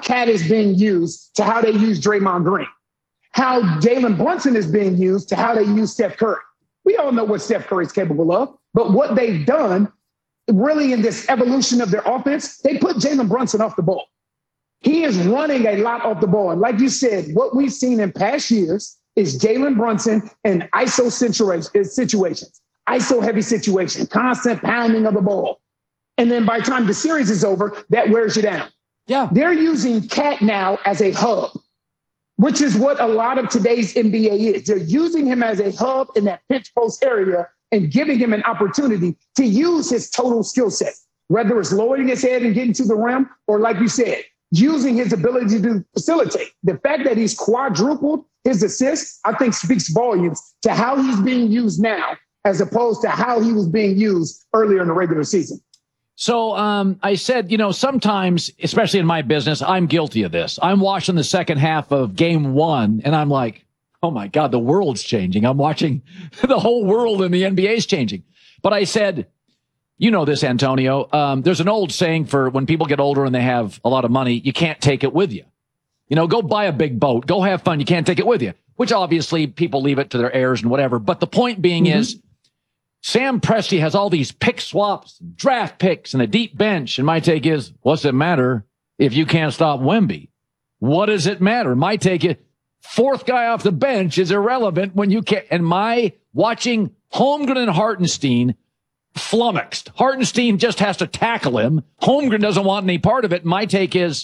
Cat is being used to how they use Draymond Green, how Jalen Brunson is being used to how they use Steph Curry. We all know what Steph Curry is capable of, but what they've done really in this evolution of their offense, they put Jalen Brunson off the ball. He is running a lot off the ball. And like you said, what we've seen in past years is Jalen Brunson in ISO situations, ISO heavy situation, constant pounding of the ball. And then by the time the series is over, that wears you down. Yeah. They're using Cat now as a hub, which is what a lot of today's NBA is. They're using him as a hub in that pinch post area and giving him an opportunity to use his total skill set, whether it's lowering his head and getting to the rim, or like you said, using his ability to facilitate. The fact that he's quadrupled his assists, I think speaks volumes to how he's being used now, as opposed to how he was being used earlier in the regular season. So I said, sometimes, especially in my business, I'm guilty of this. I'm watching the second half of game one, and I'm like, oh, my God, the world's changing. I'm watching the whole world in the NBA is changing. But I said, you know this, Antonio, there's an old saying for when people get older and they have a lot of money, you can't take it with you. Go buy a big boat. Go have fun. You can't take it with you, which obviously people leave it to their heirs and whatever. But the point being is Sam Presti has all these pick swaps, draft picks, and a deep bench. And my take is, what's it matter if you can't stop Wemby? What does it matter? My take is, fourth guy off the bench is irrelevant when you can't. And my watching Holmgren and Hartenstein flummoxed. Hartenstein just has to tackle him. Holmgren doesn't want any part of it. My take is,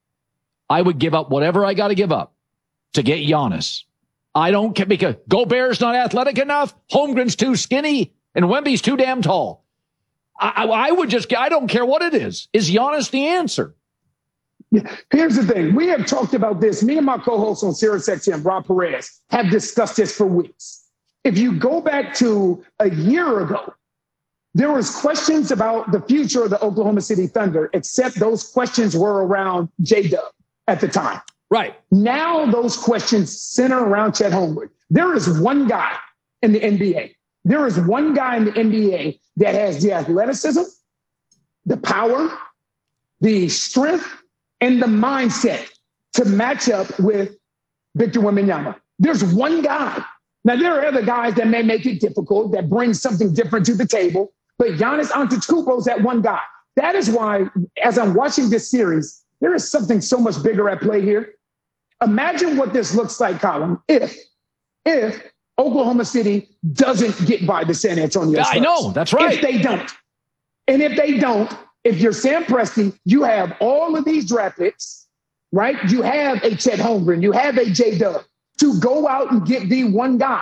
I would give up whatever I got to give up to get Giannis. I don't care because Gobert's not athletic enough. Holmgren's too skinny and Wemby's too damn tall. I don't care what it is. Is Giannis the answer? Yeah. Here's the thing. We have talked about this. Me and my co-host on SiriusXM, Rob Perez, have discussed this for weeks. If you go back to a year ago, there was questions about the future of the Oklahoma City Thunder, except those questions were around J-Dub at the time. Right. Now those questions center around Chet Holmgren. There is one guy in the NBA. There is one guy in the NBA that has the athleticism, the power, the strength, and the mindset to match up with Victor Wembanyama. There's one guy. Now, there are other guys that may make it difficult, that bring something different to the table, but Giannis Antetokounmpo is that one guy. That is why, as I'm watching this series, there is something so much bigger at play here. Imagine what this looks like, Colin, if Oklahoma City doesn't get by the San Antonio Spurs. I know, that's right. If they don't. And if they don't, if you're Sam Presti, you have all of these draft picks, right? You have a Chet Holmgren, you have a J-Dub to go out and get the one guy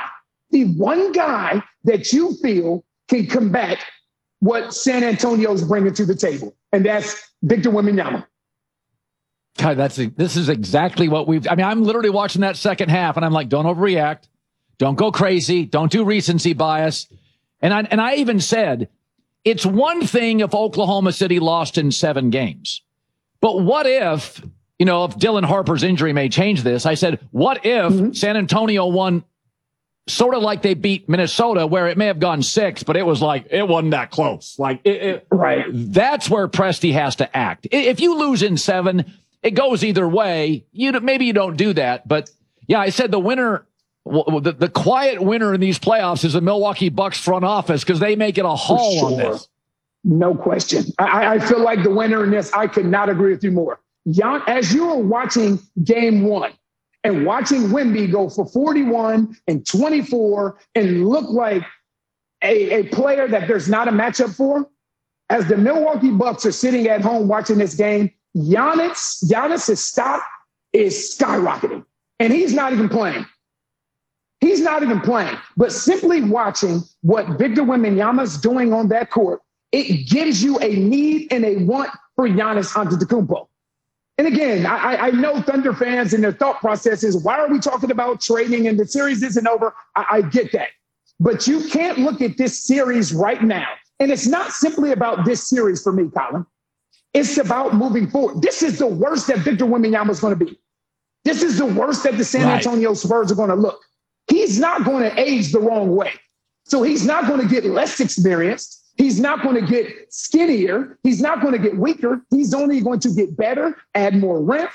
that you feel can combat what San Antonio's bringing to the table. And that's Victor Wembanyama. God, this is exactly what I'm literally watching that second half and I'm like, don't overreact. Don't go crazy. Don't do recency bias. And I even said, it's one thing if Oklahoma City lost in 7 games, but what if Dylan Harper's injury may change this? I said, what if San Antonio won sort of like they beat Minnesota, where it may have gone 6, but it was like, it wasn't that close. Like, right. That's where Presti has to act. If you lose in 7, it goes either way. Maybe you don't do that. But yeah, I said the winner, the quiet winner in these playoffs is the Milwaukee Bucks front office because they make it a haul on this. No question. I feel like the winner in this, I could not agree with you more. As you were watching game 1 and watching Wemby go for 41 and 24 and look like a player that there's not a matchup for, as the Milwaukee Bucks are sitting at home watching this game, Giannis's stock is skyrocketing, and he's not even playing. He's not even playing. But simply watching what Victor Wembanyama's doing on that court, it gives you a need and a want for Giannis Antetokounmpo. And again, I know Thunder fans and their thought process is, why are we talking about trading and the series isn't over? I get that. But you can't look at this series right now. And it's not simply about this series for me, Colin. It's about moving forward. This is the worst that Victor Wembanyama is going to be. This is the worst that the San Antonio Spurs are going to look. He's not going to age the wrong way. So he's not going to get less experienced. He's not going to get skinnier. He's not going to get weaker. He's only going to get better, add more reps,